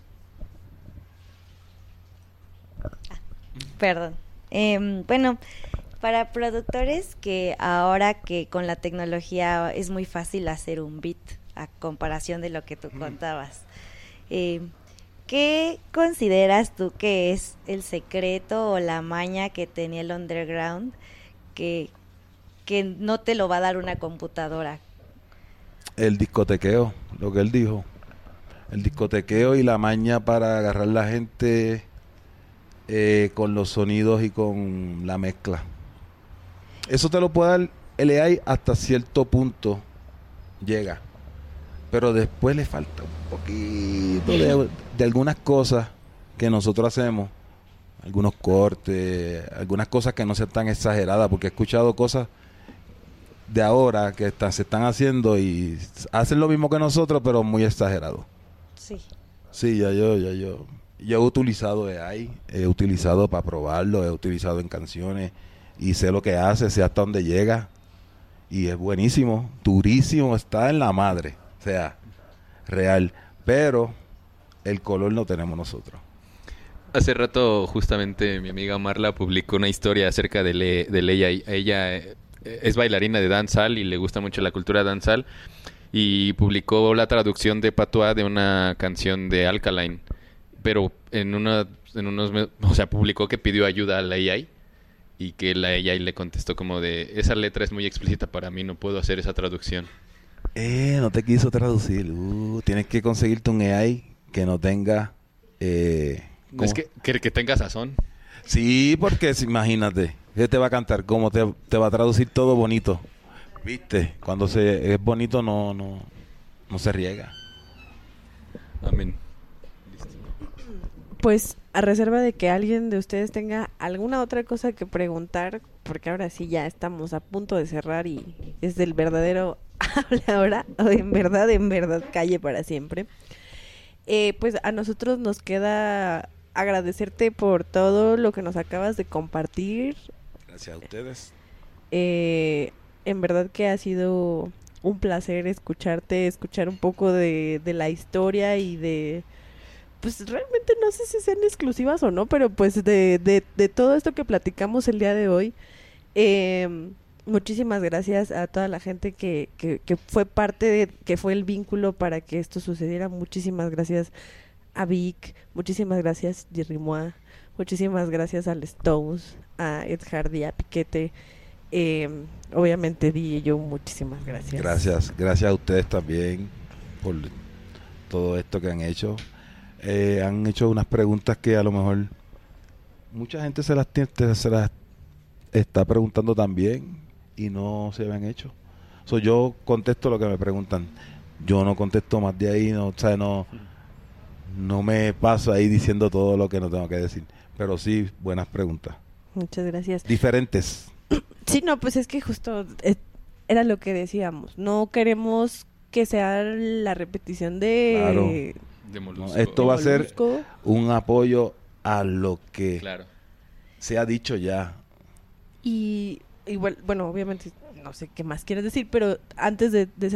Speaker 5: Perdón. Eh, bueno, para productores que ahora que con la tecnología es muy fácil hacer un beat a comparación de lo que tú contabas, eh, ¿qué consideras tú que es el secreto o la maña que tenía el underground que, que no te lo va a dar una computadora?
Speaker 2: El discotequeo, lo que él dijo. El discotequeo y la maña para agarrar la gente eh, con los sonidos y con la mezcla. Eso te lo puede dar el A I hasta cierto punto. Llega. Pero después le falta un poquito de, de algunas cosas que nosotros hacemos. Algunos cortes, algunas cosas que no sean tan exageradas, porque he escuchado cosas de ahora que está, se están haciendo y hacen lo mismo que nosotros, pero muy exagerado.
Speaker 5: Sí.
Speaker 2: Sí, ya yo, ya yo. Yo he utilizado A I, he utilizado para probarlo, he utilizado en canciones y sé lo que hace, sé hasta dónde llega. Y es buenísimo, durísimo, está en la madre. O sea, real. Pero el color lo tenemos nosotros.
Speaker 1: Hace rato justamente mi amiga Marla publicó una historia acerca de, le, de ella. Ella eh, es bailarina de dancehall y le gusta mucho la cultura dancehall. Y publicó la traducción de patuá de una canción de Alkaline, pero en una en unos me- o sea, publicó que pidió ayuda a la A I y que la A I le contestó como de esa letra es muy explícita para mí, no puedo hacer esa traducción.
Speaker 2: Eh, no te quiso traducir. Uh, tienes que conseguirte un A I que no tenga... Eh,
Speaker 1: No es
Speaker 2: ¿cómo?
Speaker 1: que, que, que tenga sazón.
Speaker 2: Sí, porque si- imagínate, ¿qué te va a cantar? ¿Cómo te, te va a traducir todo bonito? ¿Viste? Cuando se es bonito no no no se riega.
Speaker 1: Amén.
Speaker 3: Pues a reserva de que alguien de ustedes tenga alguna otra cosa que preguntar, porque ahora sí ya estamos a punto de cerrar y es del verdadero habla ahora, o en verdad, en verdad, calle para siempre. Eh, pues a nosotros nos queda agradecerte por todo lo que nos acabas de compartir.
Speaker 2: Gracias a ustedes.
Speaker 3: Eh, en verdad que ha sido un placer escucharte, escuchar un poco de, de la historia y de... Pues realmente no sé si sean exclusivas o no, pero pues de, de, de todo esto que platicamos el día de hoy. Eh, muchísimas gracias a toda la gente que, que, que fue parte de, que fue el vínculo para que esto sucediera. Muchísimas gracias a Vic, muchísimas gracias Jerry Moa, muchísimas gracias al Stones, a Ed Hardy, a Piquete. Eh, obviamente Di y yo, muchísimas gracias.
Speaker 2: Gracias, gracias a ustedes también por todo esto que han hecho. Eh, han hecho unas preguntas que a lo mejor mucha gente se las tiene, se las está preguntando también y no se habían hecho. So, yo contesto lo que me preguntan. Yo no contesto más de ahí, no, o sea, no, no me paso ahí diciendo todo lo que no tengo que decir. Pero sí, buenas preguntas.
Speaker 3: Muchas gracias.
Speaker 2: Diferentes.
Speaker 3: Sí, no, pues es que justo eh, era lo que decíamos. No queremos que sea la repetición de...
Speaker 2: Claro.
Speaker 1: De
Speaker 2: No,
Speaker 1: Molusco.
Speaker 2: esto va a ser
Speaker 3: Molusco.
Speaker 2: un apoyo a lo que
Speaker 1: Claro.
Speaker 2: se ha dicho ya.
Speaker 3: Y igual, bueno, obviamente no sé qué más quieres decir, pero antes de, de cerrar,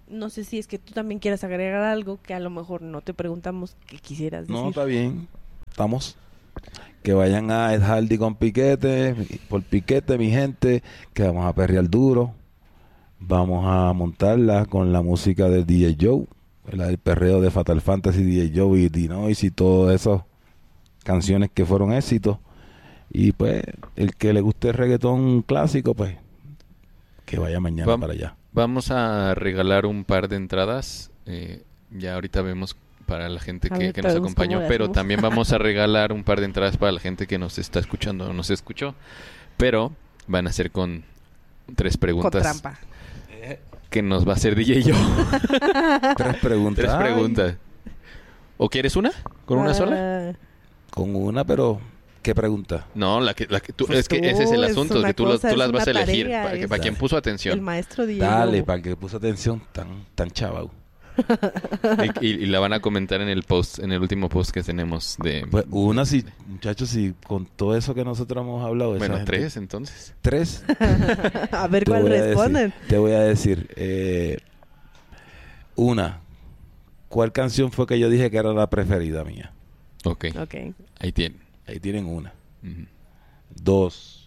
Speaker 3: no sé si es que tú también quieras agregar algo que a lo mejor no te preguntamos que quisieras decir.
Speaker 2: No, está bien. Estamos. Que vayan a Ed Hardy con Piquete, por Piquete, mi gente, que vamos a perrear duro. Vamos a montarla con la música de D J Joe, ¿verdad? El perreo de Fatal Fantasy, D J Joe y D-Noise y todas esas canciones que fueron éxitos. Y pues, el que le guste el reggaetón clásico, pues, que vaya mañana
Speaker 1: Vam-
Speaker 2: para allá.
Speaker 1: Vamos a regalar un par de entradas. Eh, ya ahorita vemos para la gente que,
Speaker 3: Ahorita
Speaker 1: que nos
Speaker 3: vemos
Speaker 1: acompañó,
Speaker 3: cómo le
Speaker 1: pero
Speaker 3: hacemos.
Speaker 1: también vamos a regalar un par de entradas para la gente que nos está escuchando o nos escuchó. Pero van a ser con tres
Speaker 3: Con
Speaker 1: preguntas
Speaker 3: trampa.
Speaker 1: que nos va a hacer D J yo.
Speaker 2: Tres preguntas.
Speaker 1: Tres
Speaker 2: Ay,
Speaker 1: preguntas. ¿O quieres una? ¿Con una sola?
Speaker 3: Ah,
Speaker 2: Con una, pero ¿qué pregunta?
Speaker 1: No, la que, la que tú,
Speaker 3: Pues
Speaker 1: es que
Speaker 3: tú,
Speaker 1: ese es el
Speaker 3: es
Speaker 1: asunto,
Speaker 3: una
Speaker 1: que tú, lo-
Speaker 3: cosa,
Speaker 1: tú
Speaker 3: es
Speaker 1: las vas a
Speaker 3: una
Speaker 1: elegir.
Speaker 3: tarea,
Speaker 1: para, que,
Speaker 3: es-
Speaker 1: para quien puso
Speaker 3: el
Speaker 1: atención.
Speaker 3: maestro Diego.
Speaker 2: Dale, para el que puso atención, tan, tan chaval.
Speaker 1: Y, y- y la van a comentar en el post, en el último post que tenemos de...
Speaker 2: Pues una, si, muchachos, si con todo eso que nosotros hemos hablado... esa
Speaker 1: bueno,
Speaker 2: gente-
Speaker 1: tres entonces.
Speaker 2: Tres.
Speaker 3: A ver
Speaker 2: Te
Speaker 3: cuál
Speaker 2: voy a
Speaker 3: responden.
Speaker 2: decir, te voy a decir. eh, una. ¿Cuál canción fue que yo dije que era la preferida mía?
Speaker 1: Ok,
Speaker 3: Ok.
Speaker 1: ahí tienen.
Speaker 2: Ahí tienen una.
Speaker 1: Ujú.
Speaker 2: Dos.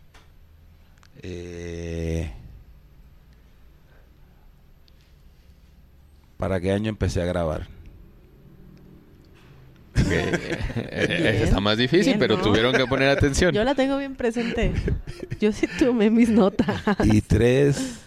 Speaker 2: Eh, ¿Para qué año empecé a grabar?
Speaker 1: Ok, eh,
Speaker 3: Bien,
Speaker 1: está más difícil,
Speaker 3: bien,
Speaker 1: pero
Speaker 3: ¿no?
Speaker 1: tuvieron que poner atención.
Speaker 3: Yo la tengo bien presente. Yo sí tomé mis notas.
Speaker 2: Y tres.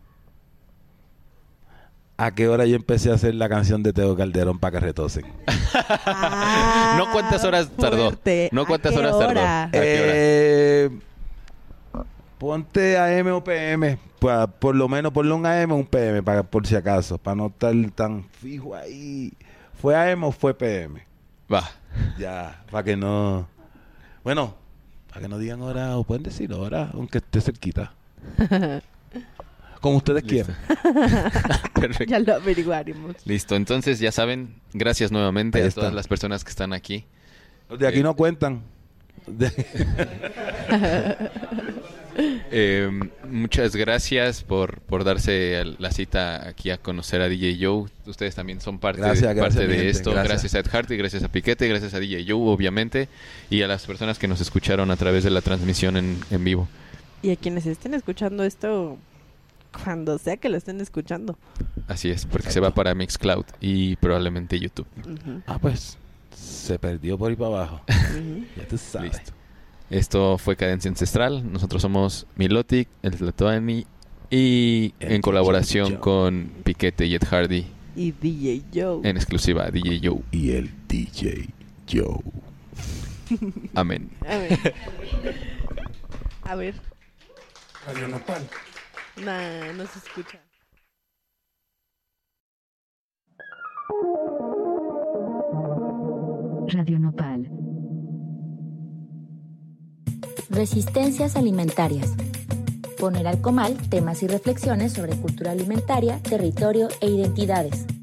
Speaker 2: ¿A qué hora yo empecé a hacer la canción de Teo Calderón para que retosen?
Speaker 3: Ah,
Speaker 1: No cuántas horas tardó.
Speaker 3: fuerte.
Speaker 1: No
Speaker 3: ¿A
Speaker 1: cuántas
Speaker 3: qué
Speaker 1: horas tardó.
Speaker 3: hora?
Speaker 1: ¿A qué hora?
Speaker 2: Eh, ponte A M o P M. Pues, por lo menos ponle un A M o un P M, para, por si acaso, para no estar tan fijo ahí. ¿Fue A M o fue P M?
Speaker 1: Va.
Speaker 2: Ya, para que no... Bueno, para que no digan hora, o pueden decir hora, aunque esté cerquita. Como ustedes
Speaker 1: Listo.
Speaker 2: quieran.
Speaker 1: Perfecto.
Speaker 3: Ya lo averiguaremos.
Speaker 1: Listo, entonces ya saben, gracias nuevamente
Speaker 2: Ahí
Speaker 1: a
Speaker 2: está.
Speaker 1: todas las personas que están aquí.
Speaker 2: Los de aquí
Speaker 1: Eh.
Speaker 2: no cuentan. De-
Speaker 1: Eh, muchas gracias por, por darse la cita aquí a conocer a D J Joe. Ustedes también son parte,
Speaker 2: Gracias,
Speaker 1: de,
Speaker 2: gracias,
Speaker 1: parte
Speaker 2: mi
Speaker 1: de
Speaker 2: gente,
Speaker 1: esto.
Speaker 2: gracias.
Speaker 1: Gracias a Ed Hardy, gracias a Piquete, gracias a D J Joe, obviamente, y a las personas que nos escucharon a través de la transmisión en, en vivo.
Speaker 3: Y a quienes estén escuchando esto, cuando sea que lo estén escuchando.
Speaker 1: Así es, porque se va para Mixcloud y probablemente YouTube.
Speaker 3: Ujú,
Speaker 2: Ah, pues, se perdió por ahí para abajo.
Speaker 3: ujú.
Speaker 2: Ya tú sabes.
Speaker 1: Listo. Esto fue Cadencia Ancestral. Nosotros somos Milotic, el Tlatoani y
Speaker 2: El
Speaker 1: en colaboración
Speaker 2: D J Joe.
Speaker 1: con Piquete y Ed Hardy
Speaker 3: Y D J Joe.
Speaker 1: en exclusiva D J Joe.
Speaker 2: Y el D J Joe.
Speaker 1: Amén.
Speaker 3: A ver. A ver.
Speaker 4: Radio Nopal.
Speaker 3: Nah, no se escucha.
Speaker 9: Radio Nopal.
Speaker 10: Resistencias alimentarias. Poner al comal temas y reflexiones sobre cultura alimentaria, territorio e identidades.